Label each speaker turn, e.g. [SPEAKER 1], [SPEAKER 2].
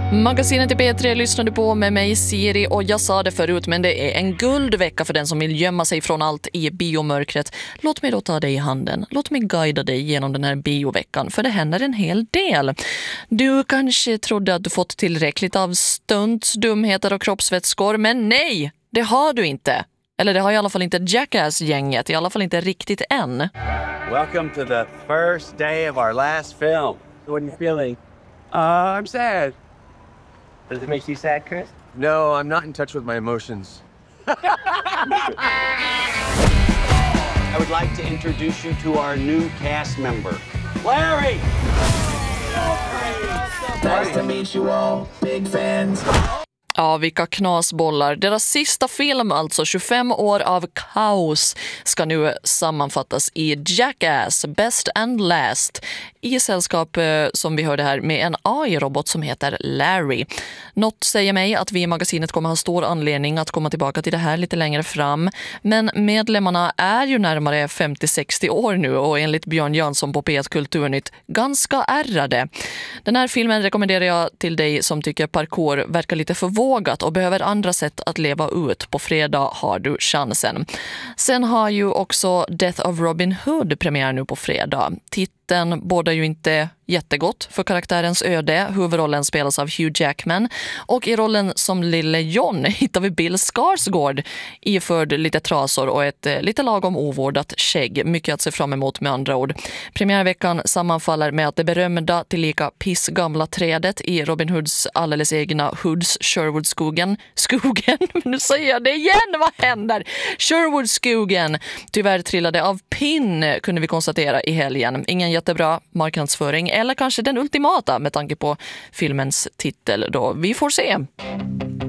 [SPEAKER 1] Magasinet i P3 lyssnade på med mig Siri, och jag sa det förut, men det är en guldvecka för den som vill gömma sig från allt i biomörkret. Låt mig då ta dig i handen. Låt mig guida dig genom den här bioveckan, för det händer en hel del. Du kanske trodde att du fått tillräckligt av stunts, dumheter och kroppsvätskor, men nej, det har du inte. Eller det har i alla fall inte Jackass-gänget, i alla fall inte riktigt än.
[SPEAKER 2] Welcome to the first day of our last film. What are you feeling? I'm sad. Does it make you sad, Chris?
[SPEAKER 3] No, I'm not in touch with my emotions.
[SPEAKER 2] I would like to introduce you to our new cast member, Larry!
[SPEAKER 4] Nice to meet you all, big fans.
[SPEAKER 1] Ja, vilka knasbollar. Deras sista film, alltså 25 år av kaos, ska nu sammanfattas i Jackass, Best and Last, i sällskap, som vi hörde här, med en AI-robot som heter Larry. Något säger mig att vi i magasinet kommer ha stor anledning att komma tillbaka till det här lite längre fram, men medlemmarna är ju närmare 50-60 år nu, och enligt Björn Jönsson på P1 Kulturnytt ganska ärrade. Den här filmen rekommenderar jag till dig som tycker parkour verkar lite förvågat och behöver andra sätt att leva ut. På fredag har du chansen. Sen har ju också Death of Robin Hood premiär nu på fredag. Titeln bådar ju inte jättegott för karaktärens öde. Huvudrollen spelas av Hugh Jackman, och i rollen som Lille John hittar vi Bill Skarsgård iförd lite trasor och ett lite lagom ovårdat skägg. Mycket att se fram emot med andra ord. Premiärveckan sammanfaller med att det berömda tillika pissgamla trädet i Robin Hoods alldeles egna Hoods Sherwoodskogen, nu säger jag det igen, vad händer? Sherwoodskogen tyvärr trillade av pinn, kunde vi konstatera i helgen. Ingen jättebra marknadsföring, eller kanske den ultimata med tanke på filmens titel då. Vi får se.